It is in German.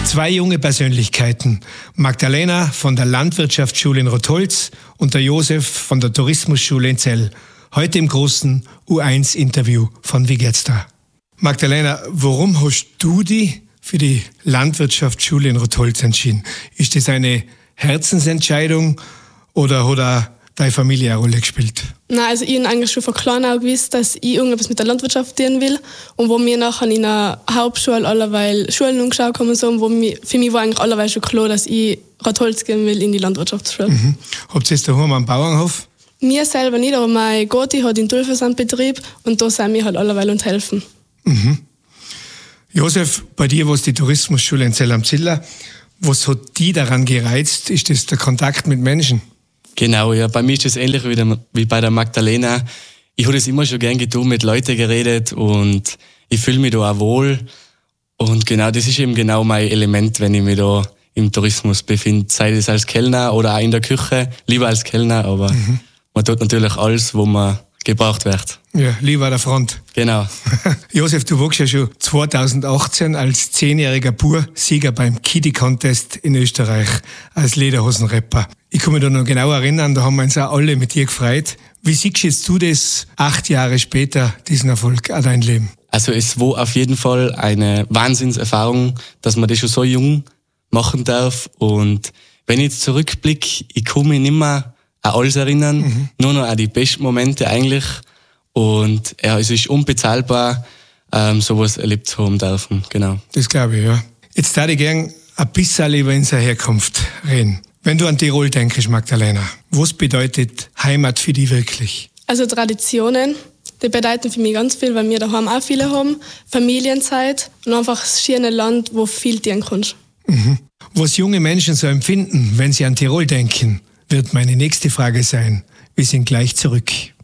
Zwei junge Persönlichkeiten, Magdalena von der Landwirtschaftsschule in Rotholz und der Josef von der Tourismusschule in Zell. Heute im großen U1-Interview von Wie geht's da? Magdalena, warum hast du dich für die Landwirtschaftsschule in Rotholz entschieden? Ist das eine Herzensentscheidung oder hat auch deine Familie eine Rolle gespielt? Nein, also ich habe eigentlich schon von klein auf gewusst, dass ich irgendwas mit der Landwirtschaft tun will. Und wo wir nachher in der Hauptschule allerweil Schulen angeschaut haben, so, für mich war eigentlich allerweil schon klar, dass ich Rotholz gehen will in die Landwirtschaftsschule. Mhm. Habt ihr jetzt daheim am Bauernhof? Wir selber nicht, aber mein Goti hat in Dülfersand Betrieb und da sind wir halt allerweil und helfen. Mhm. Josef, bei dir war es die Tourismusschule in Zell am Ziller. Was hat die daran gereizt? Ist das der Kontakt mit Menschen? Genau, ja. Bei mir ist das ähnlich wie bei der Magdalena. Ich habe das immer schon gern getan, mit Leuten geredet und ich fühle mich da auch wohl. Und genau, das ist eben genau mein Element, wenn ich mich da im Tourismus befinde. Sei es als Kellner oder auch in der Küche. Lieber als Kellner, aber man tut natürlich alles, wo man gebraucht wird. Ja, lieber an der Front. Genau. Josef, du warst ja schon 2018 als 10-jähriger Bub Sieger beim Kiddie Contest in Österreich als Lederhosenrapper. Ich kann mich da noch genau erinnern, da haben wir uns auch alle mit dir gefreut. Wie siehst jetzt du das 8 Jahre später, diesen Erfolg an dein Leben? Also es war auf jeden Fall eine Wahnsinnserfahrung, dass man das schon so jung machen darf. Und wenn ich jetzt zurückblicke, ich kann mich nicht mehr an alles erinnern, nur noch an die besten Momente eigentlich. Und ja, es ist unbezahlbar, sowas erlebt zu haben dürfen. Genau. Das glaube ich, ja. Jetzt würde ich gerne ein bisschen über unsere Herkunft reden. Wenn du an Tirol denkst, Magdalena, was bedeutet Heimat für dich wirklich? Also Traditionen, die bedeuten für mich ganz viel, weil wir daheim auch viele haben. Familienzeit und einfach das schöne Land, wo viel tun kannst. Mhm. Was junge Menschen so empfinden, wenn sie an Tirol denken, wird meine nächste Frage sein. Wir sind gleich zurück.